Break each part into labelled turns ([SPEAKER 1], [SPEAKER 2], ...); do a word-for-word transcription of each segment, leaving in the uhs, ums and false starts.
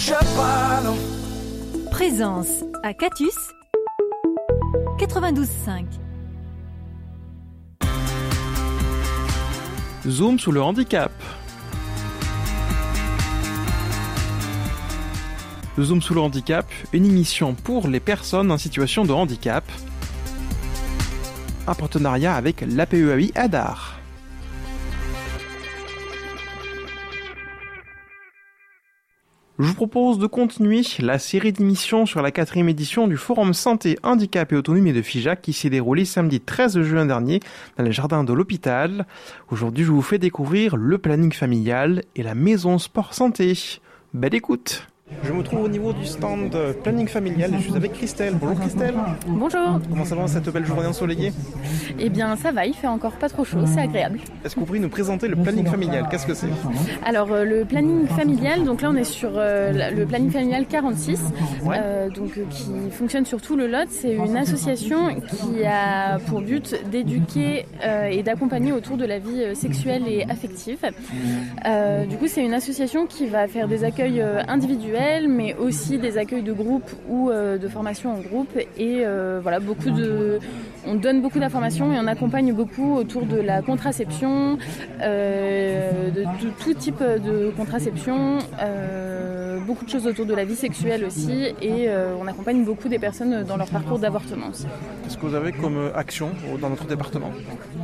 [SPEAKER 1] Présence à Catus quatre-vingt-douze cinq.
[SPEAKER 2] Zoom sous le handicap. Zoom sous le handicap, une émission pour les personnes en situation de handicap. Un partenariat avec l'A P E A I Hadar. Je vous propose de continuer la série d'émissions sur la quatrième édition du Forum Santé, Handicap et Autonomie de Figeac qui s'est déroulé samedi treize juin dernier dans les jardins de l'hôpital. Aujourd'hui, je vous fais découvrir le planning familial et la maison sport santé. Belle écoute! Je me trouve au niveau du stand planning familial et je suis avec Christelle. Bonjour Christelle.
[SPEAKER 3] Bonjour.
[SPEAKER 2] Comment ça va cette belle journée ensoleillée?
[SPEAKER 3] Eh bien ça va, il fait encore pas trop chaud, c'est agréable.
[SPEAKER 2] Est-ce que vous pourriez nous présenter le planning familial? Qu'est-ce que c'est?
[SPEAKER 3] Alors euh, le planning familial, donc là on est sur euh, le planning familial quarante-six, ouais. euh, donc euh, qui fonctionne sur tout le Lot. C'est une association qui a pour but d'éduquer euh, et d'accompagner autour de la vie euh, sexuelle et affective. Euh, du coup c'est une association qui va faire des accueils euh, individuels, mais aussi des accueils de groupe ou euh, de formation en groupe et euh, voilà beaucoup de on donne beaucoup d'informations et on accompagne beaucoup autour de la contraception, euh, de, de tout type de contraception, euh, beaucoup de choses autour de la vie sexuelle aussi et euh, on accompagne beaucoup des personnes dans leur parcours d'avortement aussi.
[SPEAKER 2] Qu'est-ce que vous avez comme action dans notre département?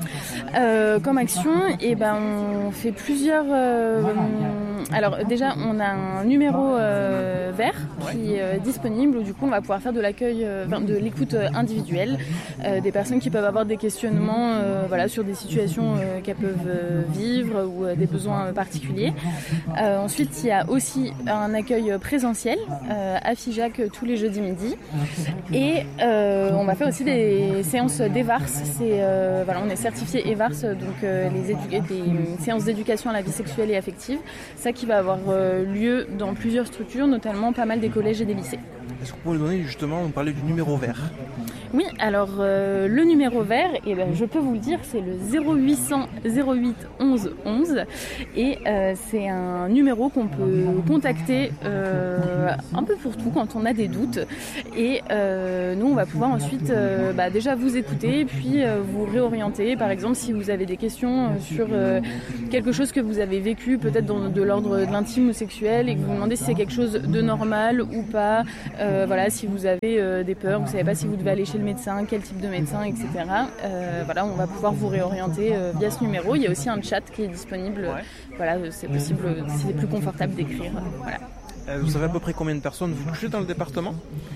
[SPEAKER 3] euh, Comme action, eh ben, on fait plusieurs... Euh, alors déjà, on a un numéro euh, vert qui est euh, disponible où du coup on va pouvoir faire de l'accueil, euh, de l'écoute individuelle, euh, des personnes qui peuvent avoir des questionnements euh, voilà, sur des situations euh, qu'elles peuvent euh, vivre ou euh, des besoins particuliers. Euh, ensuite, il y a aussi un accueil présentiel euh, à Figeac tous les jeudis midi et euh, on va faire aussi des séances d'Evars. C'est, euh, voilà, on est certifié Evars, donc euh, les édu- des séances d'éducation à la vie sexuelle et affective. Ça qui va avoir euh, lieu dans plusieurs structures, notamment pas mal des collèges et des lycées.
[SPEAKER 2] Est-ce que vous pouvez nous donner justement, on parlait du numéro vert?
[SPEAKER 3] Oui, alors euh, le numéro vert, eh ben, je peux vous le dire, c'est le zéro huit cents zéro huit onze onze et euh, c'est un numéro qu'on peut contacter euh, un peu pour tout quand on a des doutes et euh, nous on va pouvoir ensuite euh, bah, déjà vous écouter puis euh, vous réorienter. Par exemple, si vous avez des questions sur euh, quelque chose que vous avez vécu peut-être dans, de l'ordre de l'intime ou sexuel et que vous vous demandez si c'est quelque chose de normal ou pas, euh, voilà, si vous avez euh, des peurs, vous savez pas si vous devez aller chez le médecin, quel type de médecin, et cetera. Euh, voilà, on va pouvoir vous réorienter euh, via ce numéro. Il y a aussi un chat qui est disponible. Ouais. Voilà, c'est possible, si c'est plus confortable d'écrire. Euh, voilà.
[SPEAKER 2] Euh, vous savez à peu près combien de personnes vous touchez dans le département?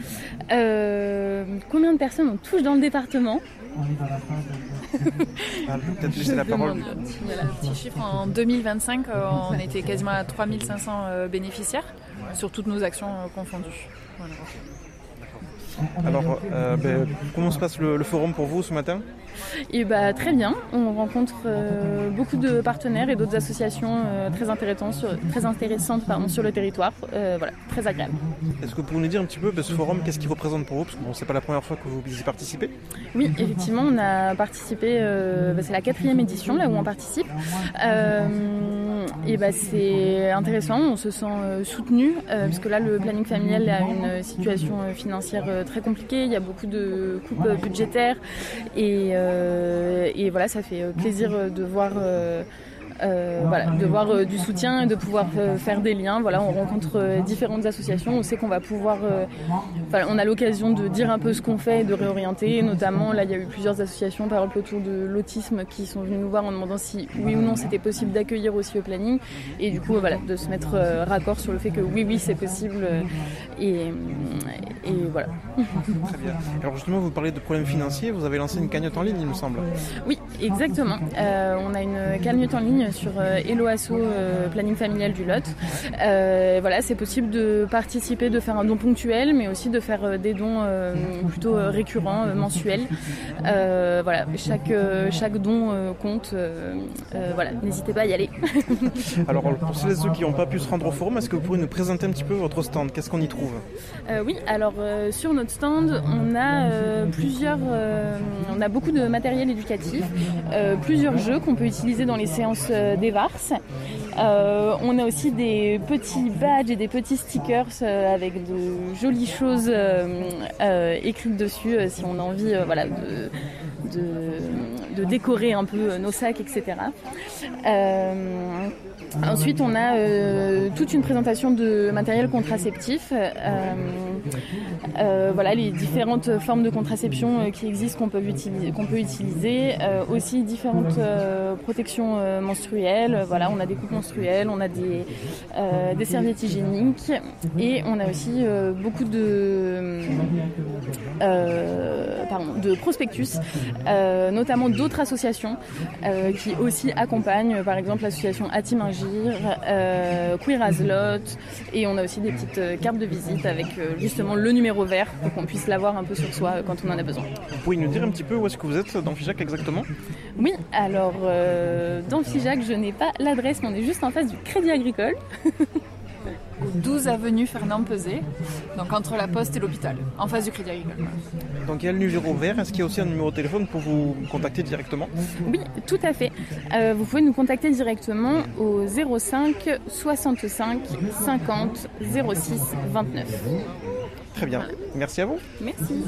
[SPEAKER 3] euh, Combien de personnes on touche dans le département?
[SPEAKER 2] Ah, peut-être laisser la parole.
[SPEAKER 4] Voilà, petit chiffre, en deux mille vingt-cinq, euh, on était quasiment à trois mille cinq cents euh, bénéficiaires sur toutes nos actions euh, confondues. Voilà.
[SPEAKER 2] Alors, euh, ben, comment se passe le, le forum pour vous ce matin?
[SPEAKER 3] Et bah, très bien, on rencontre euh, beaucoup de partenaires et d'autres associations euh, très intéressantes, sur, très intéressantes pardon, sur le territoire, euh, voilà, très agréable.
[SPEAKER 2] Est-ce que vous pouvez nous dire un petit peu ben, ce forum, qu'est-ce qu'il représente pour vous? Parce que bon, c'est pas la première fois que vous y participez.
[SPEAKER 3] Oui, effectivement, on a participé, euh, bah, c'est la quatrième édition là où on participe. Euh, et bah, c'est intéressant, on se sent euh, soutenu, euh, parce que là le planning familial a une situation euh, financière euh, très compliquée, il y a beaucoup de coupes euh, budgétaires et Euh, et voilà, ça fait plaisir de voir, euh, euh, voilà, de voir euh, du soutien et de pouvoir euh, faire des liens. Voilà, on rencontre euh, différentes associations, on sait qu'on va pouvoir, euh, enfin, on a l'occasion de dire un peu ce qu'on fait et de réorienter. Notamment, là, il y a eu plusieurs associations, par exemple autour de l'autisme, qui sont venues nous voir en demandant si oui ou non c'était possible d'accueillir aussi au planning. Et du coup, voilà, de se mettre euh, raccord sur le fait que oui, oui, c'est possible. Euh, et, et voilà.
[SPEAKER 2] Très bien. Alors justement, vous parlez de problèmes financiers, vous avez lancé une cagnotte en ligne, il me semble.
[SPEAKER 3] Oui, exactement. Euh, on a une cagnotte en ligne sur euh, Hello Asso euh, Planning Familial du Lot. Euh, voilà, c'est possible de participer, de faire un don ponctuel, mais aussi de faire euh, des dons euh, plutôt euh, récurrents, euh, mensuels. Euh, voilà, chaque, euh, chaque don euh, compte. Euh, euh, voilà, n'hésitez pas à y aller.
[SPEAKER 2] Alors pour celles et ceux qui n'ont pas pu se rendre au forum, est-ce que vous pourriez nous présenter un petit peu votre stand? Qu'est-ce qu'on y trouve?
[SPEAKER 3] euh, Oui, alors euh, sur notre stand, on a euh, plusieurs, euh, on a beaucoup de matériel éducatif, euh, plusieurs jeux qu'on peut utiliser dans les séances euh, des Vars. Euh, on a aussi des petits badges et des petits stickers euh, avec de jolies choses euh, euh, écrites dessus euh, si on a envie euh, voilà, de, de, de décorer un peu nos sacs, et cetera. Euh, Ensuite, on a euh, toute une présentation de matériel contraceptif. Euh, euh, voilà, les différentes formes de contraception euh, qui existent, qu'on peut utiliser. Qu'on peut utiliser. Euh, aussi différentes euh, protections euh, menstruelles. Voilà, on a des coupes menstruelles, on a des, euh, des serviettes hygiéniques. Et on a aussi euh, beaucoup de, euh, pardon, de prospectus, euh, notamment d'autres associations euh, qui aussi accompagnent, par exemple l'association Atimingir, Euh, Queer as Lot, et on a aussi des petites euh, cartes de visite avec euh, justement le numéro vert pour qu'on puisse l'avoir un peu sur soi euh, quand on en a besoin.
[SPEAKER 2] Vous pouvez nous dire un petit peu où est-ce que vous êtes dans Figeac exactement ?
[SPEAKER 3] Oui, alors euh, dans Figeac, je n'ai pas l'adresse, mais on est juste en face du Crédit Agricole.
[SPEAKER 4] douze avenue Fernand Peset, donc entre la Poste et l'hôpital, en face du Crédit Agricole.
[SPEAKER 2] Donc il y a le numéro vert, est-ce qu'il y a aussi un numéro de téléphone pour vous contacter directement ?
[SPEAKER 3] Oui, tout à fait. Euh, vous pouvez nous contacter directement au zéro cinq soixante-cinq cinquante zéro six vingt-neuf.
[SPEAKER 2] Très bien, merci à vous.
[SPEAKER 3] Merci.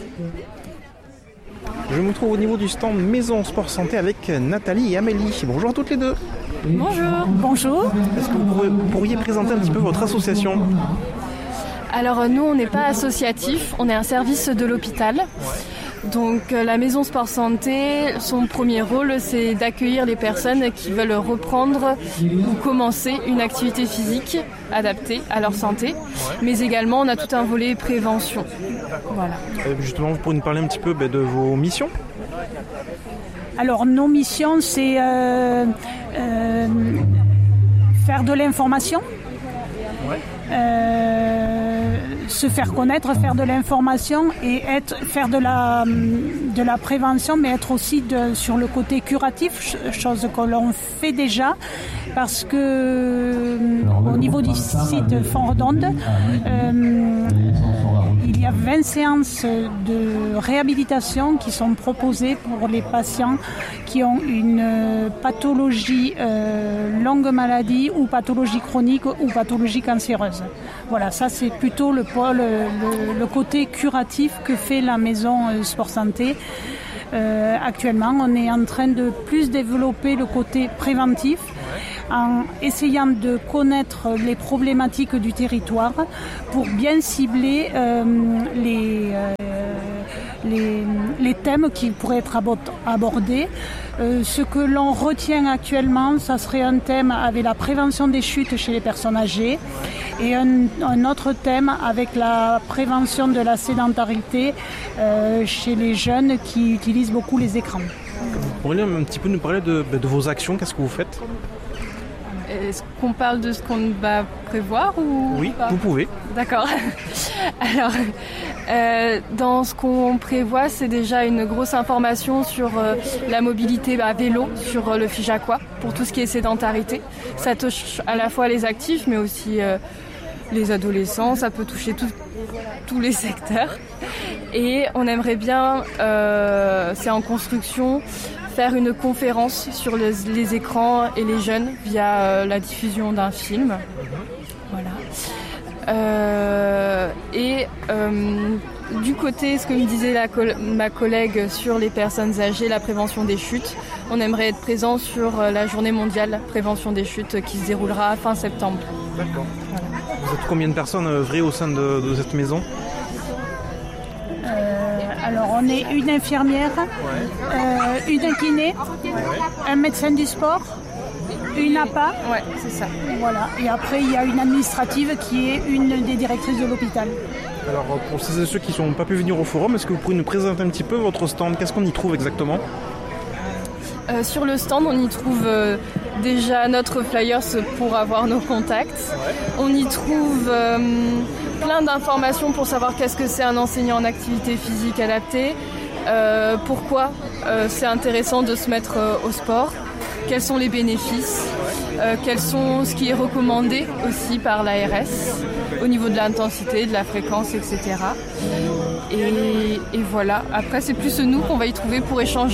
[SPEAKER 2] Je me trouve au niveau du stand Maison Sport Santé avec Nathalie et Amélie. Bonjour à toutes les deux.
[SPEAKER 5] Bonjour. Bonjour.
[SPEAKER 2] Est-ce que vous pourriez, pourriez présenter un petit peu votre association ?
[SPEAKER 5] Alors nous, on n'est pas associatif, on est un service de l'hôpital. Donc la Maison Sport Santé, son premier rôle, c'est d'accueillir les personnes qui veulent reprendre ou commencer une activité physique adaptée à leur santé. Mais également, on a tout un volet prévention. Voilà.
[SPEAKER 2] Euh, justement, vous pourriez nous parler un petit peu bah, de vos missions ?
[SPEAKER 6] Alors nos missions, c'est euh, euh, faire de l'information, ouais. euh, se faire connaître, faire de l'information et être, faire de la, de la prévention, mais être aussi de, sur le côté curatif, chose que l'on fait déjà, parce que au niveau du site Font Redonde, euh, il y a vingt séances de réhabilitation qui sont proposées pour les patients qui ont une pathologie euh, longue maladie ou pathologie chronique ou pathologie cancéreuse. Voilà, ça c'est plutôt le pôle, le, le côté curatif que fait la Maison Sport Santé. Euh, actuellement, on est en train de plus développer le côté préventif en essayant de connaître les problématiques du territoire pour bien cibler euh, les, euh, les, les thèmes qui pourraient être abordés. Euh, ce que l'on retient actuellement, ça serait un thème avec la prévention des chutes chez les personnes âgées et un, un autre thème avec la prévention de la sédentarité euh, chez les jeunes qui utilisent beaucoup les écrans.
[SPEAKER 2] Vous pourriez un petit peu nous parler de, de vos actions, qu'est-ce que vous faites ?
[SPEAKER 5] Est-ce qu'on parle de ce qu'on va prévoir ou
[SPEAKER 2] Oui,
[SPEAKER 5] pas ?
[SPEAKER 2] Vous pouvez.
[SPEAKER 5] D'accord. Alors, euh, dans ce qu'on prévoit, c'est déjà une grosse information sur euh, la mobilité à vélo sur euh, le Figeacois, pour tout ce qui est sédentarité. Ça touche à la fois les actifs, mais aussi euh, les adolescents. Ça peut toucher tout, tous les secteurs. Et on aimerait bien, euh, c'est en construction, faire une conférence sur les, les écrans et les jeunes via euh, la diffusion d'un film. Voilà. Euh, et euh, du côté, ce que me disait la col- ma collègue sur les personnes âgées, la prévention des chutes, on aimerait être présent sur euh, la journée mondiale prévention des chutes qui se déroulera fin septembre.
[SPEAKER 2] D'accord. Voilà. Vous êtes combien de personnes œuvrées au sein de, de cette maison ?
[SPEAKER 6] Alors on est une infirmière, ouais. euh, une kiné, ouais. un médecin du sport, une A P A.
[SPEAKER 5] Ouais, c'est ça.
[SPEAKER 6] Voilà. Et après il y a une administrative qui est une des directrices de l'hôpital.
[SPEAKER 2] Alors pour ceux et ceux qui n'ont pas pu venir au forum, est-ce que vous pourriez nous présenter un petit peu votre stand ? Qu'est-ce qu'on y trouve exactement ?
[SPEAKER 5] Euh, sur le stand, on y trouve euh, déjà notre flyers pour avoir nos contacts. Ouais. On y trouve euh, plein d'informations pour savoir qu'est-ce que c'est un enseignant en activité physique adaptée, euh, pourquoi euh, c'est intéressant de se mettre euh, au sport, quels sont les bénéfices, euh, quels sont ce qui est recommandé aussi par l'A R S au niveau de l'intensité, de la fréquence, et cetera. Et, et voilà. Après, c'est plus nous qu'on va y trouver pour échanger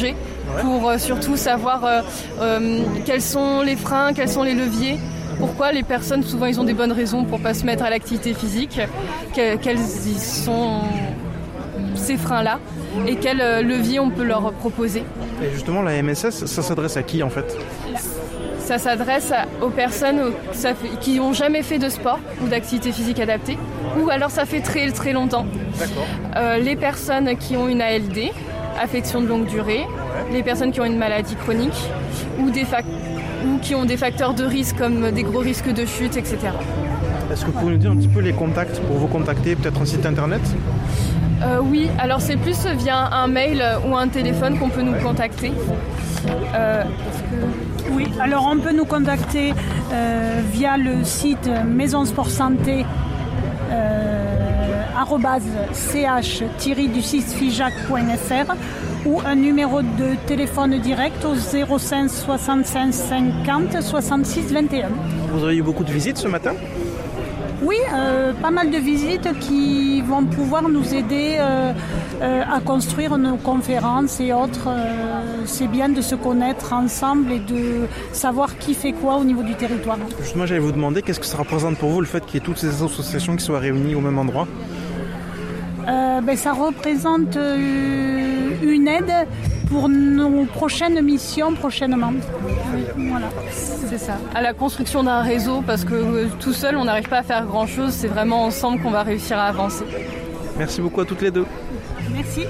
[SPEAKER 5] ouais. pour euh, surtout savoir euh, euh, quels sont les freins, quels sont les leviers. Pourquoi les personnes, souvent, ils ont des bonnes raisons pour ne pas se mettre à l'activité physique, que, quels sont ces freins-là et quels euh, leviers on peut leur proposer.
[SPEAKER 2] Et justement, la M S S, ça s'adresse à qui en fait ?
[SPEAKER 5] Ça s'adresse aux personnes qui n'ont jamais fait de sport ou d'activité physique adaptée, ou alors ça fait très très longtemps.
[SPEAKER 2] D'accord.
[SPEAKER 5] Euh, les personnes qui ont une A L D, affection de longue durée, ouais. les personnes qui ont une maladie chronique, ou, des fac- ou qui ont des facteurs de risque comme des gros risques de chute, et cetera.
[SPEAKER 2] Est-ce que vous pouvez nous dire un petit peu les contacts pour vous contacter, peut-être un site internet ?
[SPEAKER 5] euh, Oui, alors c'est plus via un mail ou un téléphone qu'on peut nous ouais. contacter. Euh, parce que...
[SPEAKER 6] Oui, alors on peut nous contacter euh, via le site maison sport santé euh, arobase ch du six figeac point f r ou un numéro de téléphone direct au zéro cinq soixante-cinq cinquante soixante-six vingt et un.
[SPEAKER 2] Vous avez eu beaucoup de visites ce matin ?
[SPEAKER 6] Oui, euh, pas mal de visites qui vont pouvoir nous aider euh, euh, à construire nos conférences et autres. Euh, c'est bien de se connaître ensemble et de savoir qui fait quoi au niveau du territoire.
[SPEAKER 2] Justement, j'allais vous demander, qu'est-ce que ça représente pour vous le fait qu'il y ait toutes ces associations qui soient réunies au même endroit ?
[SPEAKER 6] euh, ben, Ça représente euh, une aide pour nos prochaines missions prochainement.
[SPEAKER 5] Voilà, c'est ça. À la construction d'un réseau, parce que euh, tout seul, on n'arrive pas à faire grand-chose. C'est vraiment ensemble qu'on va réussir à avancer.
[SPEAKER 2] Merci beaucoup à toutes les deux.
[SPEAKER 6] Merci.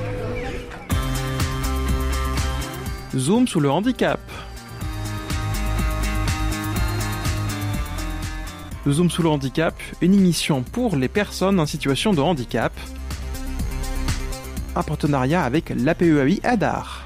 [SPEAKER 2] Zoom sur le handicap. Zoom sur le handicap, une émission pour les personnes en situation de handicap. Un partenariat avec l'A P E A I Hadar.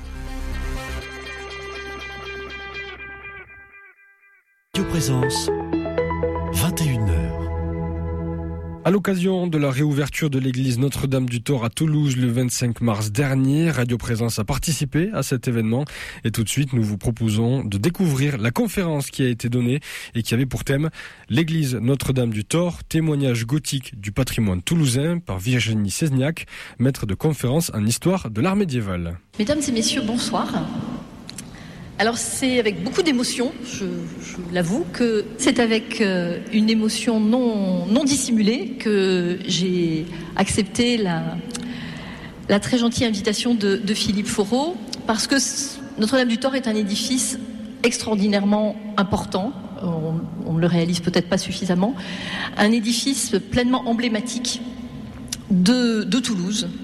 [SPEAKER 7] Radio Présence, vingt et une heures.
[SPEAKER 8] À l'occasion de la réouverture de l'église Notre-Dame du Thor à Toulouse le vingt-cinq mars dernier, Radio Présence a participé à cet événement. Et tout de suite, nous vous proposons de découvrir la conférence qui a été donnée et qui avait pour thème l'église Notre-Dame du Thor, témoignage gothique du patrimoine toulousain par Virginie Cesniak, maître de conférence en histoire de l'art médiéval.
[SPEAKER 9] Mesdames et messieurs, bonsoir. Alors c'est avec beaucoup d'émotion, je, je l'avoue, que c'est avec euh, une émotion non, non dissimulée que j'ai accepté la, la très gentille invitation de, de Philippe Foreau, parce que Notre-Dame du Thor est un édifice extraordinairement important, on ne le réalise peut-être pas suffisamment, un édifice pleinement emblématique de, de Toulouse.